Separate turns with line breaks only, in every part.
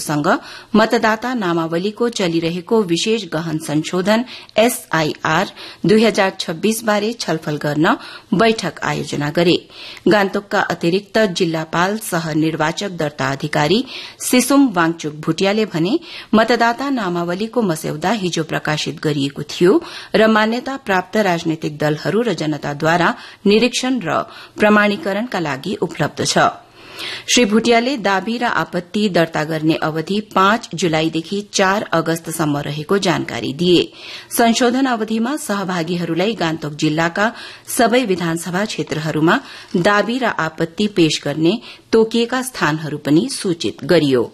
राज्यसँग मतदाता नामावलीको चलिरहेको विशेष गहन संशोधन SIR 2026 बारे छलफल गर्न बैठक आयोजना गरे। गान्तोकका अतिरिक्त जिल्लापाल सह निर्वाचक दर्ता अधिकारी सिसुम वाङचुक भुटियाले भने मतदाता नामावलीको मस्यौदा हिजो प्रकाशित गरिएको थियो र मान्यता प्राप्त राजनैतिक दलहरू र जनताद्वारा निरीक्षण र प्रमाणीकरणका लागि उपलब्ध छ। श्री भुटियाले दाबी र आपत्ति दर्ता गर्ने अवधि 5 जुलाईदेखि 4 अगस्तसम्म रहेको जानकारी दिए। संशोधन अवधिमा सहभागीहरूलाई गान्तोक जिल्लाका सबै विधानसभा क्षेत्रहरूमा दाबी र आपत्ति पेश गर्ने तोकिएका स्थानहरू पनि सूचित गरियो।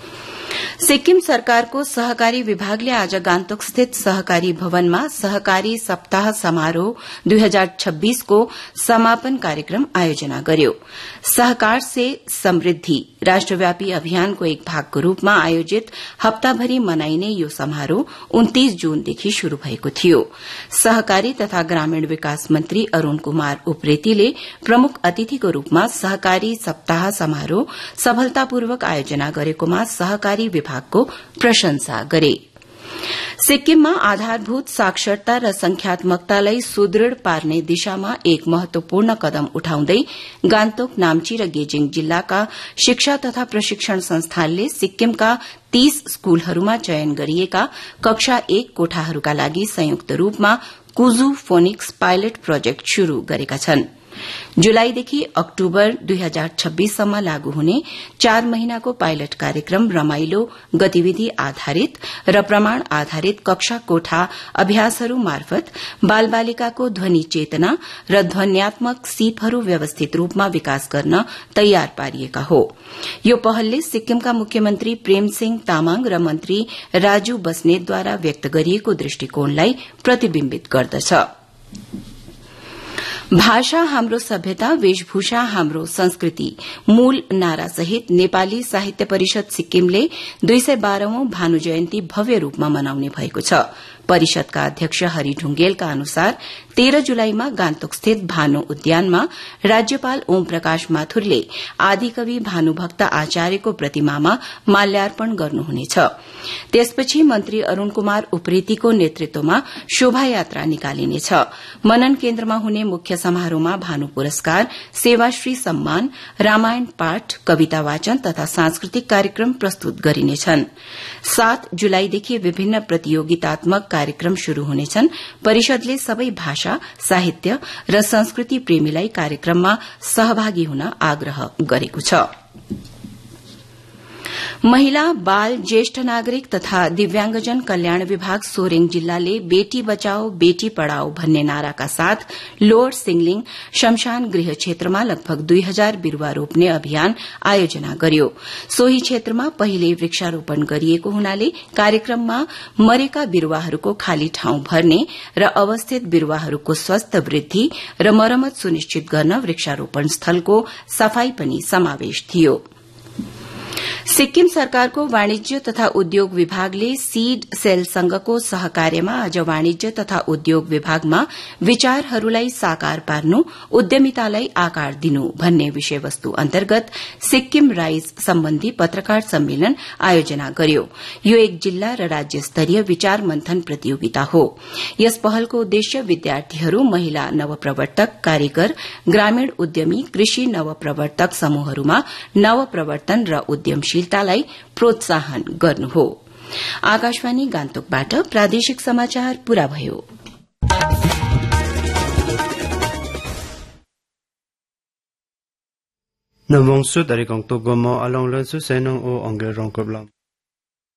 सिक्किम सरकारको सहकारी विभागले आज गान्तोकस्थित सहकारी भवनमा सहकारी सप्ताह समारोह 2026 को समापन कार्यक्रम आयोजना गर्यो। सहकार से समृद्धि राष्ट्रव्यापी अभियानको एक भागको रूपमा आयोजित हप्ताभरि मनाइने यो समारोह 29 जूनदेखि शुरू भएको थियो। सहकारी तथा ग्रामीण विकास मन्त्री अरूण कुमार उप्रेतीले प्रमुख अतिथिको रूपमा सहकारी सप्ताह समारोह सफलतापूर्वक आयोजना गरेकोमा सहकारी विभागको प्रशंसा गरे। सिक्किममा आधारभूत साक्षरता र संख्यात्मकतालाई सुदृढ़ पार्ने दिशामा एक महत्वपूर्ण कदम उठाउँदै गान्तोक, नाम्ची र गेजिङ जिल्लाका शिक्षा तथा प्रशिक्षण संस्थानले सिक्किमका 30 स्कूलहरूमा चयन गरिएका कक्षा 1 कोठाहरूका लागि संयुक्त रूपमा कुजु फोनिक्स पाइलट प्रोजेक्ट शुरू गरेका छन्। जुलाईदेखि अक्टोबर 2026 सम्म लागू हुने 4 महिनाको पाइलट कार्यक्रम रमाइलो, गतिविधि आधारित र प्रमाण आधारित कक्षा कोठा अभ्यासहरू मार्फत बालबालिकाको ध्वनि चेतना र ध्वन्यात्मक सीपहरू व्यवस्थित रूपमा विकास गर्न तयार पारिएका हो। यो पहलले सिक्किमका मुख्यमन्त्री प्रेमसिंह तामाङ र मन्त्री राजु बस्नेतद्वारा व्यक्त गरिएको दृष्टिकोणलाई प्रतिबिम्बित गर्दछ। भाषा हाम्रो सभ्यता, वेशभूषा हाम्रो संस्कृति मूल नारासहित नेपाली साहित्य परिषद सिक्किमले 212औं भानु जयन्ती भव्य रूपमा मनाउने भएको छ। परिषदका अध्यक्ष हरि ढुंगेलका अनुसार 13 जुलाईमा गान्तोकस्थित भानु उद्यानमा राज्यपाल ओम प्रकाश माथुरले आदिकवि भानुभक्त आचार्यको प्रतिमामा माल्यार्पण गर्नुहुनेछ। त्यसपछि मन्त्री अरूण कुमार उप्रेतीको नेतृत्वमा शोभायात्रा निकालिनेछ। मनन केन्द्रमा हुने मुख्य समारोहमा भानु पुरस्कार, सेवाश्री सम्मान, रामायण पाठ, कविता वाचन तथा सांस्कृतिक कार्यक्रम प्रस्तुत गरिनेछन्। 7 जुलाईदेखि विभिन्न प्रतियोगितात्मक कार्यक्रम शुरू हुनेछन्। परिषदले सबै भाषा, साहित्य र संस्कृति प्रेमीलाई कार्यक्रममा सहभागी हुन आग्रह गरेको छ। महिला, बाल, ज्येष्ठ नागरिक तथा दिव्यांगजन कल्याण विभाग सोरेङ जिल्लाले बेटी बचाओ बेटी पढ़ाओ भन्ने नाराका साथ लोअर सिङलिङ शमशान गृह क्षेत्रमा लगभग 2000 बिरूवा रोप्ने अभियान आयोजना गर्यो। सोही क्षेत्रमा पहिले वृक्षारोपण गरिएको हुनाले कार्यक्रममा मरेका बिरूवाहरूको खाली ठाउँ भर्ने र अवस्थित बिरूवाहरूको स्वस्थ वृद्धि र मरम्मत सुनिश्चित गर्न वृक्षारोपण स्थलको सफाई पनि समावेश थियो। सिक्किम सरकारको वाणिज्य तथा उद्योग विभागले सीड सेल संघको सहकार्यमा आज वाणिज्य तथा उद्योग विभागमा विचारहरूलाई साकार पार्नु, उद्यमितालाई आकार दिनु भन्ने विषयवस्तु अन्तर्गत सिक्किम राइज सम्बन्धी पत्रकार सम्मेलन आयोजना गर्यो। यो एक जिल्ला र राज्य स्तरीय विचार मन्थन प्रतियोगिता हो। यस पहलको उद्देश्य विद्यार्थीहरू, महिला नवप्रवर्तक, कारीगर, ग्रामीण उद्यमी, कृषि नवप्रवर्तक समूहहरूमा नवप्रवर्तन र उद्यमशीलतालाई प्रोत्साहन गर्नु हो। आकाशवाणी गान्तोकबाट प्रादेशिक समाचार पूरा भयो।
Nabongsu dari Gangstuk Gomo along lensu senong o angger rongkoblam.